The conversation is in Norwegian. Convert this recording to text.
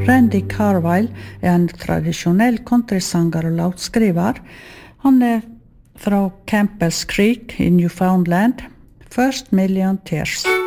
Randy Carlyle en tradisjonell countrysanger og låtskriver. Han fra Campbell's Creek i Newfoundland. First Million Tears.